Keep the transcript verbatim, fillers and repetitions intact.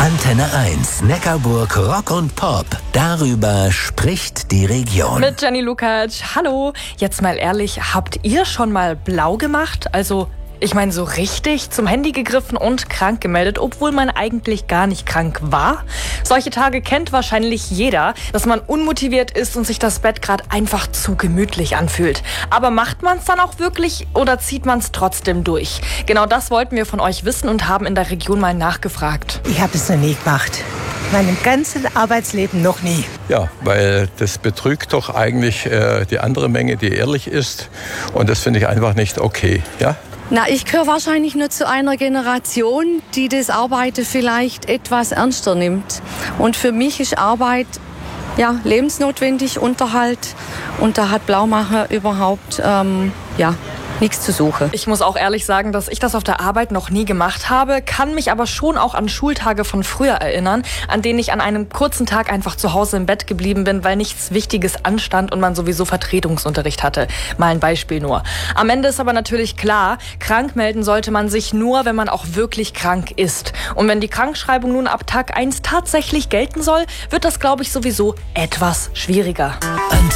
Antenne eins, Neckarburg Rock und Pop. Darüber spricht die Region. Mit Jenny Lukacs. Hallo. Jetzt mal ehrlich, habt ihr schon mal blau gemacht? Also, ich meine so richtig zum Handy gegriffen und krank gemeldet, obwohl man eigentlich gar nicht krank war? Solche Tage kennt wahrscheinlich jeder, dass man unmotiviert ist und sich das Bett gerade einfach zu gemütlich anfühlt. Aber macht man es dann auch wirklich oder zieht man es trotzdem durch? Genau das wollten wir von euch wissen und haben in der Region mal nachgefragt. Ich habe es noch nie gemacht. Meinem ganzen Arbeitsleben noch nie. Ja, weil das betrügt doch eigentlich äh, die andere Menge, die ehrlich ist. Und das finde ich einfach nicht okay, ja? Na, ich gehöre wahrscheinlich nur zu einer Generation, die das Arbeiten vielleicht etwas ernster nimmt. Und für mich ist Arbeit ja lebensnotwendig, Unterhalt. Und da hat Blaumachen überhaupt ähm, ja nichts zu suchen. Ich muss auch ehrlich sagen, dass ich das auf der Arbeit noch nie gemacht habe, kann mich aber schon auch an Schultage von früher erinnern, an denen ich an einem kurzen Tag einfach zu Hause im Bett geblieben bin, weil nichts Wichtiges anstand und man sowieso Vertretungsunterricht hatte. Mal ein Beispiel nur. Am Ende ist aber natürlich klar, krank melden sollte man sich nur, wenn man auch wirklich krank ist. Und wenn die Krankschreibung nun ab Tag eins tatsächlich gelten soll, wird das, glaube ich, sowieso etwas schwieriger. Antenne